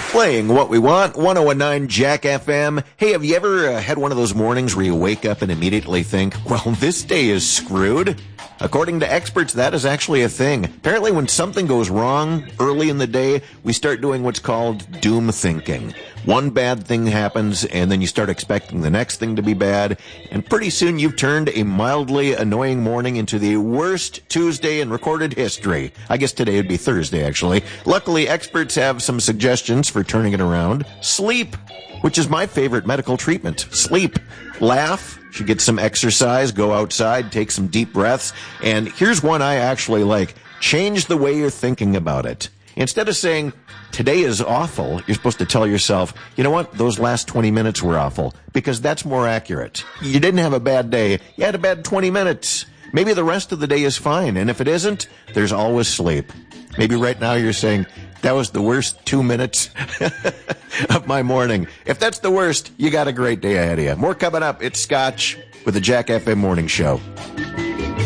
Playing what we want, 1019 Jack FM. Hey, have you ever had one of those mornings where you wake up and immediately think, well, this day is screwed? According to experts, that is actually a thing. Apparently, when something goes wrong early in the day, we start doing what's called doom thinking. One bad thing happens, and then you start expecting the next thing to be bad, and pretty soon you've turned a mildly annoying morning into the worst Tuesday in recorded history. I guess today would be Thursday, actually. Luckily, experts have some suggestions for turning it around. Sleep, which is my favorite medical treatment. Sleep. Laugh. Should get some exercise, go outside, take some deep breaths. And here's one I actually like. Change the way you're thinking about it. Instead of saying, today is awful, you're supposed to tell yourself, you know what, those last 20 minutes were awful. Because that's more accurate. You didn't have a bad day, you had a bad 20 minutes. Maybe the rest of the day is fine. And if it isn't, there's always sleep. Maybe right now you're saying, that was the worst 2 minutes of my morning. If that's the worst, you got a great day ahead of you. More coming up. It's Scotch with the Jack FM Morning Show.